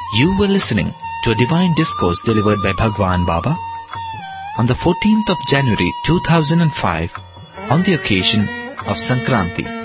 You were listening to a divine discourse delivered by Bhagwan Baba on the 14th of January 2005 on the occasion of Sankranti.